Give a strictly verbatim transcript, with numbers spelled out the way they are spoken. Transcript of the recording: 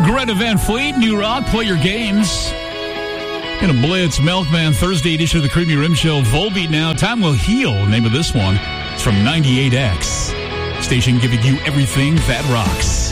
Greta Van Fleet, New Rock, play your games. In a Blitz Milkman Thursday edition of the Creamy Rim Show. Volbeat now. Time Will Heal. The name of this one. It's from ninety-eight X. Station giving you everything that rocks.